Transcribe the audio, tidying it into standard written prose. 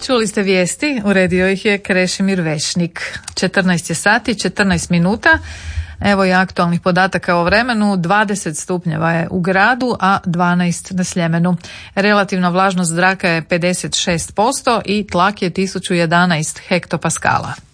čuli ste vijesti, uredio ih je Krešimir Vešnik. 14 je sati, 14 minuta. Evo i aktualnih podataka o vremenu. 20 stupnjeva je u gradu, a 12 na Sljemenu. Relativna vlažnost zraka je 56% i tlak je 1011 hektopaskala.